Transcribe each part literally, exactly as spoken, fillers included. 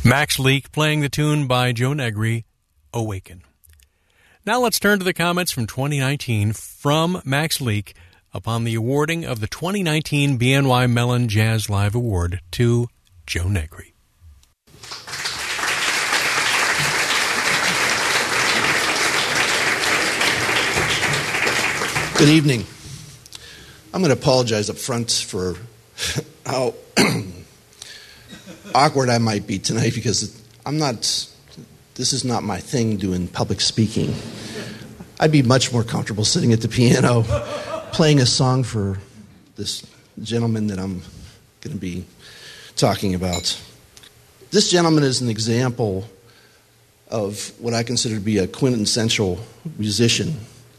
Max Leak playing the tune by Joe Negri, Awaken. Now let's turn to the comments from twenty nineteen from Max Leak upon the awarding of the twenty nineteen B N Y Mellon Jazz Live Award to Joe Negri. Good evening. I'm going to apologize up front for how awkward I might be tonight because I'm not, this is not my thing doing public speaking. I'd be much more comfortable sitting at the piano playing a song for this gentleman that I'm going to be talking about. This gentleman is an example of what I consider to be a quintessential musician.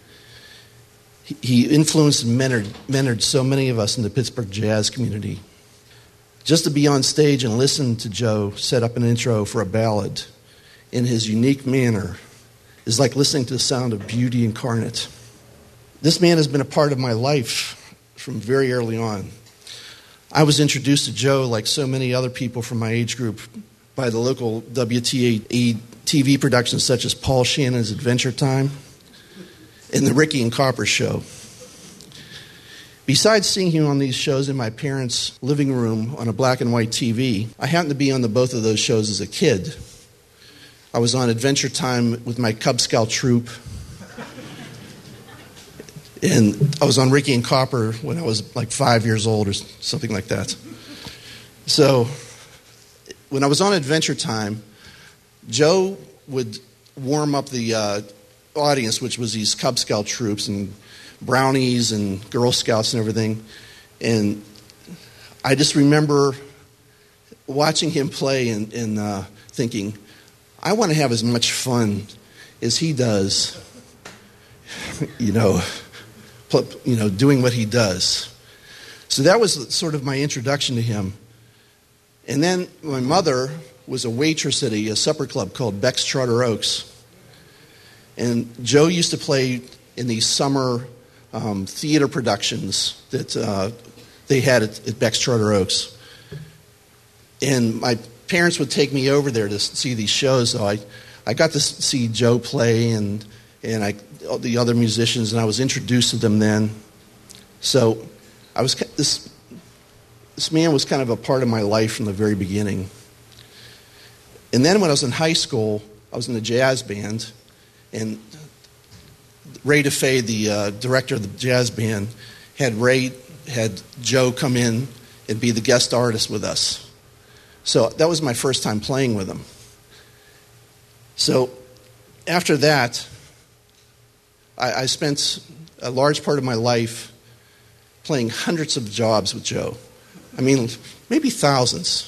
He influenced and mentored, mentored so many of us in the Pittsburgh jazz community. Just to be on stage and listen to Joe set up an intro for a ballad in his unique manner is like listening to the sound of beauty incarnate. This man has been a part of my life from very early on. I was introduced to Joe, like so many other people from my age group, by the local W T A E T V productions such as Paul Shannon's Adventure Time and the Ricky and Copper Show. Besides seeing him on these shows in my parents' living room on a black and white T V, I happened to be on the both of those shows as a kid. I was on Adventure Time with my Cub Scout troop, and I was on Ricky and Copper when I was like five years old or something like that. So when I was on Adventure Time, Joe would warm up the uh, audience, which was these Cub Scout troops and Brownies and Girl Scouts and everything. And I just remember watching him play and, and uh, thinking, I want to have as much fun as he does, you know, pl- you know, doing what he does. So that was sort of my introduction to him. And then my mother was a waitress at a, a supper club called Beck's Charter Oaks. And Joe used to play in these summer um, theater productions that uh, they had at, at Beck's Charter Oaks. And my parents would take me over there to see these shows. So I, I got to see Joe play and and I the other musicians, and I was introduced to them then. So I was this this man was kind of a part of my life from the very beginning. And then when I was in high school, I was in a jazz band. And Ray DeFay, the uh, director of the jazz band, had Ray, had Joe come in and be the guest artist with us. So that was my first time playing with him. So after that, I, I spent a large part of my life playing hundreds of jobs with Joe. I mean, maybe thousands.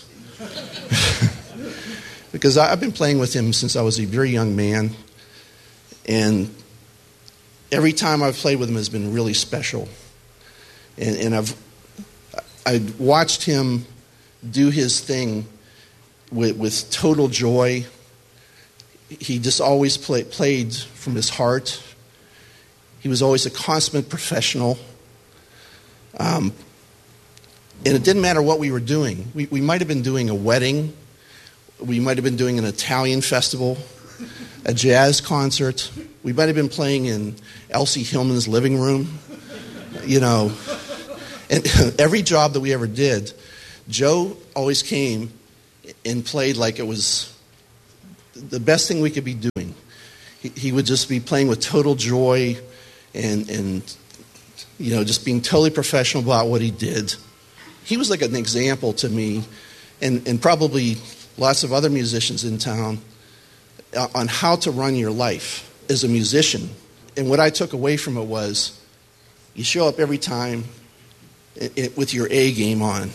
Because I, I've been playing with him since I was a very young man. And every time I've played with him has been really special. And, and I've I watched him do his thing with, with total joy. He just always play, played from his heart. He was always a consummate professional. Um, and it didn't matter what we were doing. We, we might have been doing a wedding. We might have been doing an Italian festival, a jazz concert. We might have been playing in Elsie Hillman's living room. You know, and every job that we ever did, Joe always came and played like it was the best thing we could be doing. He, he would just be playing with total joy and, and, you know, just being totally professional about what he did. He was like an example to me and, and probably lots of other musicians in town on how to run your life as a musician. And what I took away from it was you show up every time it, it, with your A game on.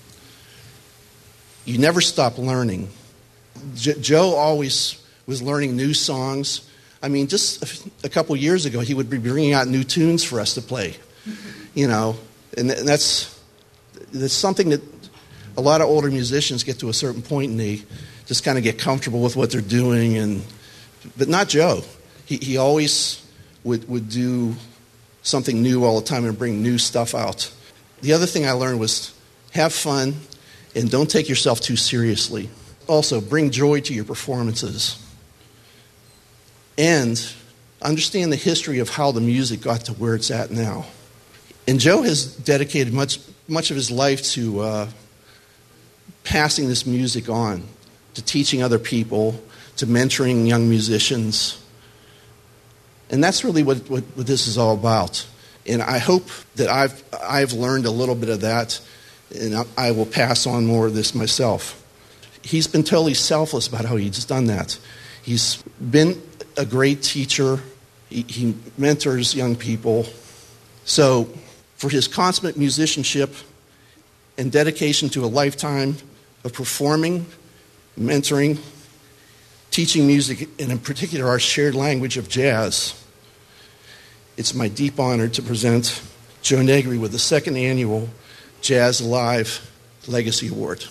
You never stop learning. J- Joe always was learning new songs. I mean, just a, a couple years ago, he would be bringing out new tunes for us to play. You know, and, th- and that's that's something that a lot of older musicians get to a certain point and they just kind of get comfortable with what they're doing. And but not Joe. He he always would would do something new all the time and bring new stuff out. The other thing I learned was have fun and don't take yourself too seriously. Also, bring joy to your performances. And understand the history of how the music got to where it's at now. And Joe has dedicated much much of his life to uh, passing this music on, to teaching other people, to mentoring young musicians. And that's really what, what, what this is all about. And I hope that I've I've learned a little bit of that, and I, I will pass on more of this myself. He's been totally selfless about how he's done that. He's been a great teacher. He, he mentors young people. So for his consummate musicianship and dedication to a lifetime of performing, mentoring, teaching music, and in particular our shared language of jazz, it's my deep honor to present Joe Negri with the second annual Jazz Alive Legacy Award.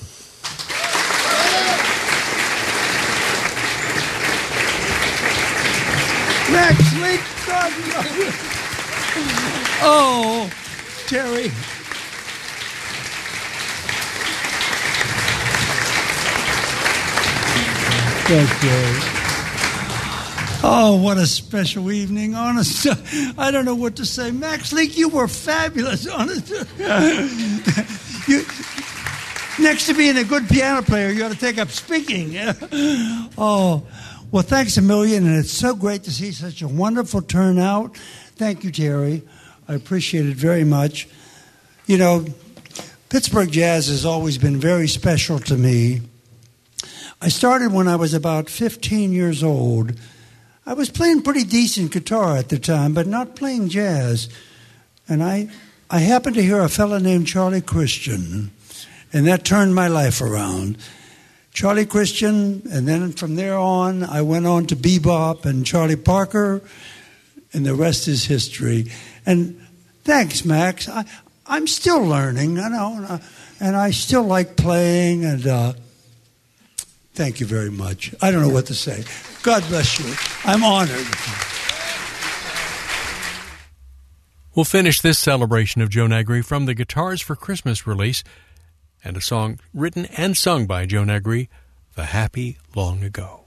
Max Leak. Oh, Terry. Thank you. Oh, what a special evening. Honest, I don't know what to say. Max Leak, you were fabulous. Honest. You, next to being a good piano player, you ought to take up speaking. Oh, well, thanks a million, and it's so great to see such a wonderful turnout. Thank you, Terry. I appreciate it very much. You know, Pittsburgh Jazz has always been very special to me. I started when I was about fifteen years old. I was playing pretty decent guitar at the time, but not playing jazz. And I, I happened to hear a fellow named Charlie Christian, and that turned my life around. Charlie Christian, and then from there on, I went on to bebop and Charlie Parker, and the rest is history. And thanks, Max. I, I'm still learning, you know, and I, and I still like playing, and uh, thank you very much. I don't know what to say. God bless you. I'm honored. We'll finish this celebration of Joe Negri from the Guitars for Christmas release and a song written and sung by Joe Negri, The Happy Long Ago.